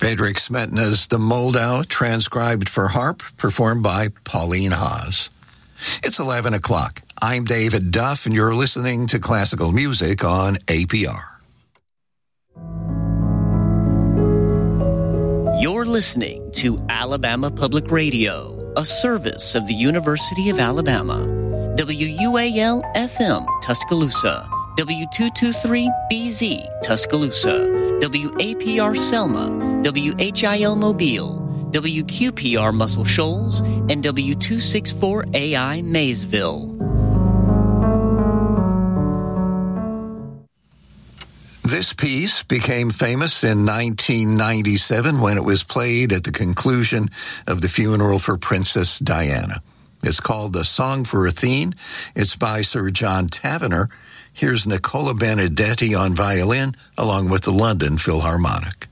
Friedrich Smetana's The Moldau, transcribed for harp, performed by Pauline Haas. It's 11 o'clock. I'm David Duff, and you're listening to classical music on APR. You're listening to Alabama Public Radio, a service of the University of Alabama. WUAL-FM, Tuscaloosa. W223BZ, Tuscaloosa. WAPR Selma. WHIL Mobile. WQPR Muscle Shoals. And W264AI Maysville. This piece became famous in 1997 when it was played at the conclusion of the funeral for Princess Diana. It's called The Song for Athene. It's by Sir John Tavener. Here's Nicola Benedetti on violin, along with the London Philharmonic.